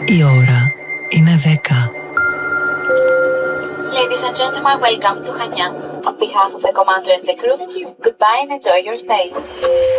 Η ώρα είναι 10. Ladies and gentlemen, welcome to Hanya. On behalf of the commander and the crew, goodbye and enjoy your stay.